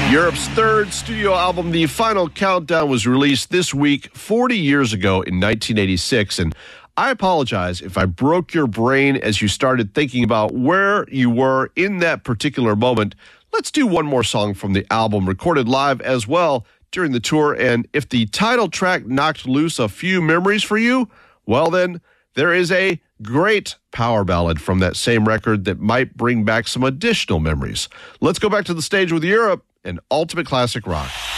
Europe's third studio album, The Final Countdown, was released this week 40 years ago in 1986, and I apologize if I broke your brain as you started thinking about where you were in that particular moment. Let's do one more song from the album, recorded live as well during the tour, and if the title track knocked loose a few memories for you, well then, there is a great power ballad from that same record that might bring back some additional memories. Let's go back to the stage with Europe and Ultimate Classic Rock.